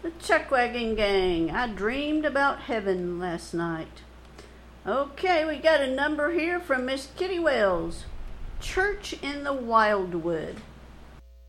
The Chuckwagon Gang. I dreamed about heaven last night. Okay, we got a number here from Miss Kitty Wells. Church in the Wildwood.